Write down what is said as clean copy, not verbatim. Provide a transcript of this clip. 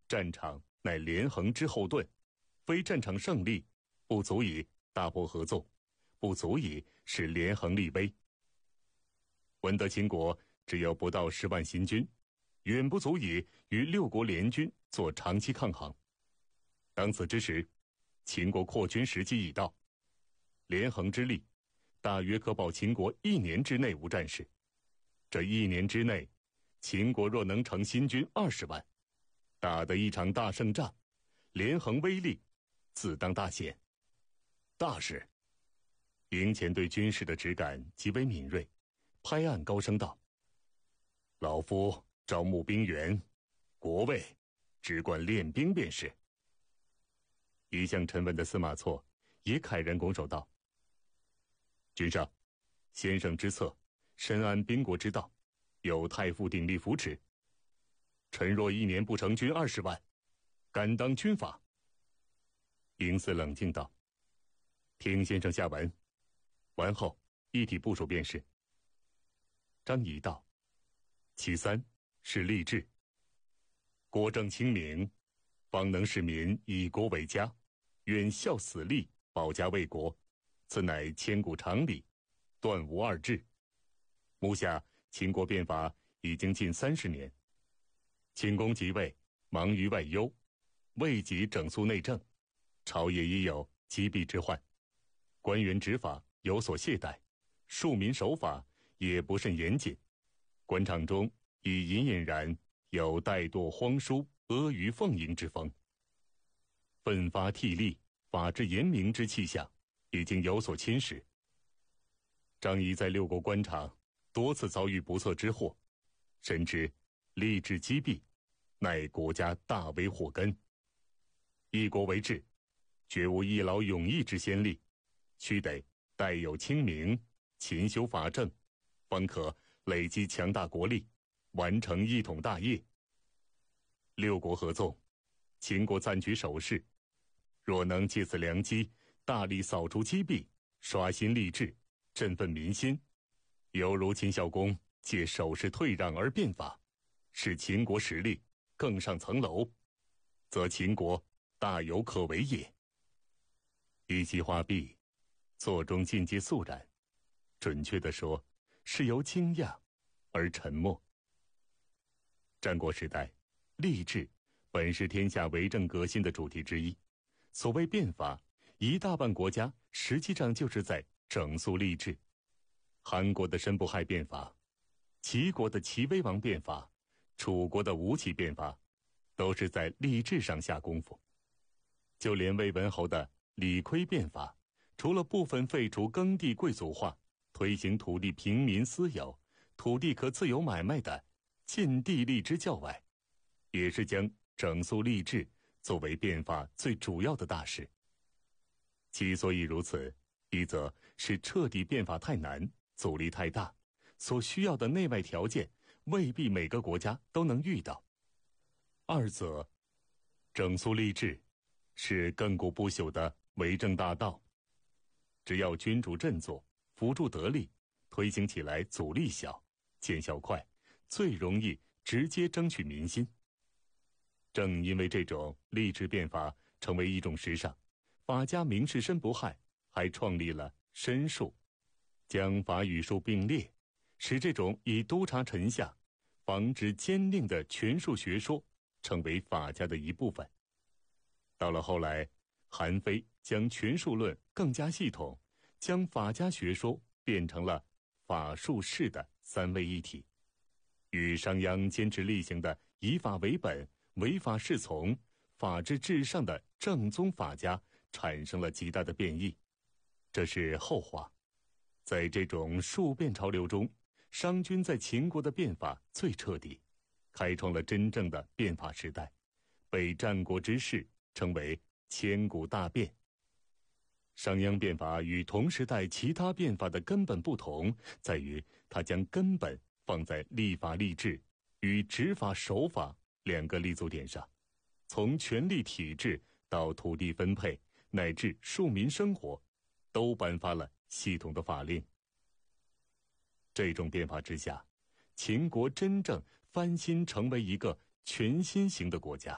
战场乃连横之后盾，非战场胜利，不足以大破合纵，不足以使连横立威。闻得秦国只有不到10万新军，远不足以与6国联军做长期抗衡。当此之时，秦国扩军时机已到，连横之力大约可保秦国1年之内无战事。这1年之内，秦国若能成新军20万，打得一场大胜仗，连横威力自当大显。大事。营前对军事的直感极为敏锐，拍案高声道：老夫招募兵员，国尉只管练兵便是。一向沉稳的司马错也慨然拱手道：君上，先生之策，深谙兵国之道，有太傅鼎力扶持，臣若1年不成军20万，敢当军法。营司冷静道：听先生下文，完后一体部署便是。张仪道：其3是吏治，国政清明，方能使民以国为家，远效死力，保家卫国，此乃千古常理，断无二致。目下秦国变法已经近30年，秦公即位，忙于外忧，未及整肃内政，朝野已有积弊之患，官员执法有所懈怠，庶民守法也不甚严谨，官场中已隐隐然有怠惰荒疏、阿谀奉迎之风，奋发替力、法治严明之气象已经有所侵蚀。张仪在6国官场多次遭遇不测之祸，深知吏治积弊乃国家大危祸根。一国为治，绝无一劳永逸之先例，须得待有清明，勤修法政，方可累积强大国力，完成一统大业。6国合纵，秦国暂取守势，若能借此良机，大力扫除积弊，刷新吏治，振奋民心，犹如秦孝公借守势退让而变法，使秦国实力更上层楼，则秦国大有可为也。一席话毕，座中尽皆肃然，准确地说，是由惊讶而沉默。战国时代，吏治本是天下为政革新的主题之一。所谓变法，一大半国家实际上就是在整肃吏治。韩国的申不害变法，齐国的齐威王变法，楚国的吴起变法，都是在吏治上下功夫。就连魏文侯的李悝变法，除了部分废除耕地贵族化，推行土地平民私有、土地可自由买卖的禁地吏之教外，也是将整肃吏治作为变法最主要的大事。其所以如此，一则是彻底变法太难，阻力太大，所需要的内外条件未必每个国家都能遇到；二则整肃吏治是亘古不朽的为政大道，只要君主振作，辅助得力，推行起来阻力小，见效快，最容易直接争取民心。正因为这种吏治变法成为一种时尚，法家名士申不害还创立了申术，将法与术并列，使这种以督察臣下、防止奸佞的权术学说成为法家的一部分。到了后来，韩非将权术论更加系统，将法家学说变成了法术士的3位一体，与商鞅坚持力行的以法为本、唯法是从、法治至上的正宗法家产生了极大的变异。这是后话。在这种术变潮流中，商君在秦国的变法最彻底，开创了真正的变法时代，被战国之士称为千古大变。商鞅变法与同时代其他变法的根本不同，在于他将根本放在立法吏治与执法守法2个立足点上，从权力体制到土地分配乃至庶民生活，都颁发了系统的法令。这种变法之下，秦国真正翻新成为一个全新型的国家。